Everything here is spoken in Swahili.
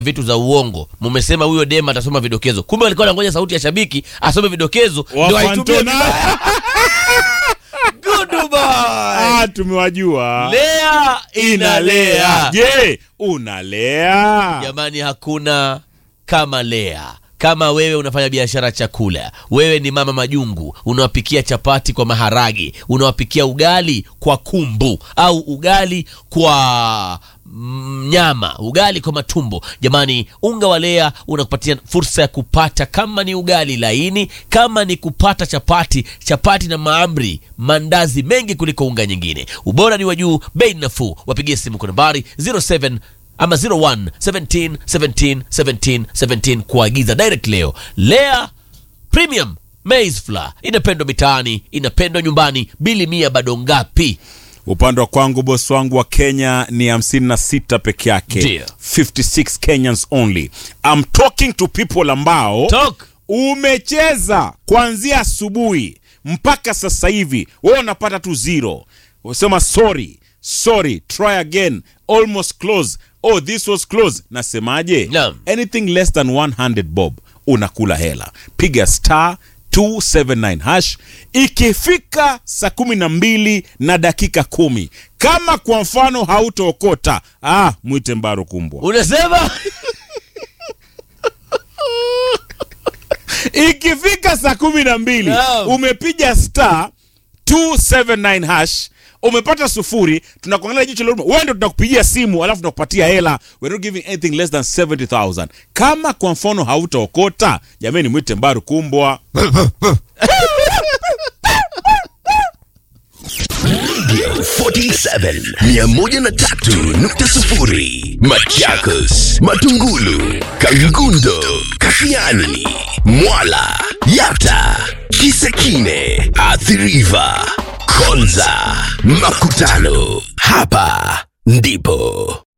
vitu za uongo. Mmesema huyo dema atasoma vidokezo. Kumbe alikuwa anangoja sauti ya shabiki asome vidokezo ndio aitumie. Goodbye. Tumewajua. Lea inalea. Je, unalea? Jamani, hakuna kama Lea. Kama wewe unafanya biashara chakula, wewe ni mama majungu, unawapikia chapati kwa maharage, unawapikia ugali kwa kumbu au ugali kwa nyama, ugali kwa matumbo, jamani, unga wa Lea unakupatia fursa ya kupata, kama ni ugali laini, kama ni kupata chapati na maamri, mandazi mengi kuliko unga nyingine. Ubora ni wa juu, bei nafuu. Wapigie simu kwa nambari 07 ama 01 17 17 17 17 kuagiza direct leo. Lea Premium Maize Flour inapendwa mitaani, inapendwa nyumbani. Bili 100 bado ngapi? Upande wa kwangu boss wangu wa Kenya ni 56 peke yake. 56 Kenyans only. I'm talking to people ambao umecheza kuanzia asubuhi mpaka sasa hivi, wewe unapata tu 0. Unasema sorry, try again, almost close, oh this was close. Nasemaje? No. Anything less than 100 bob unakula hela. Piga star 279 hash. Ikifika saa 12 na dakika 10, kama kwa mfano hautookota, mwite Mbaro Kumbwa. Unasema ikifika saa 12 umepiga star 279 hash, umepata 0, tunakuangalia jicho leo, wewe ndio tunakupigia simu alafu tunakupatia hela. We're not giving anything less than 70,000. Kama kwa mfano hautaokota, jamani, mwite Mbaro Kumbwa. 47 103.0 Machakos, Matungulu, Kangundo, Kafiani, Mwala, Yata, Kisekine, Athi River, Konza, Makutano. Hapa ndipo